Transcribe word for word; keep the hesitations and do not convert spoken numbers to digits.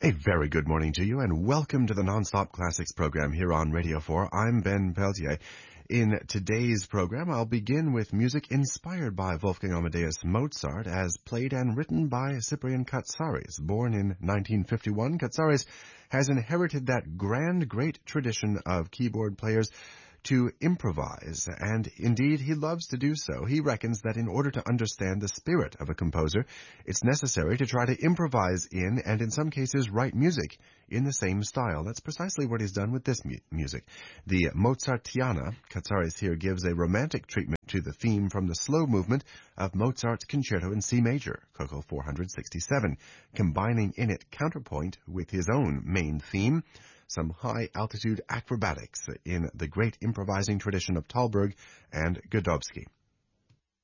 A very good morning to you, and welcome to the Nonstop Classics program here on Radio four. I'm Ben Peltier. In today's program, I'll begin with music inspired by Wolfgang Amadeus Mozart, as played and written by Cyprian Katsaris. Born in nineteen fifty-one, Katsaris has inherited that grand, great tradition of keyboard players to improvise, and indeed he loves to do so. He reckons that in order to understand the spirit of a composer, it's necessary to try to improvise in, and in some cases write music in the same style. That's precisely what he's done with this mu- music. The Mozartiana, Katsaris here gives a romantic treatment to the theme from the slow movement of Mozart's Concerto in C major, K O K four sixty-seven, combining in it counterpoint with his own main theme, some high-altitude acrobatics in the great improvising tradition of Thalberg and Godowsky.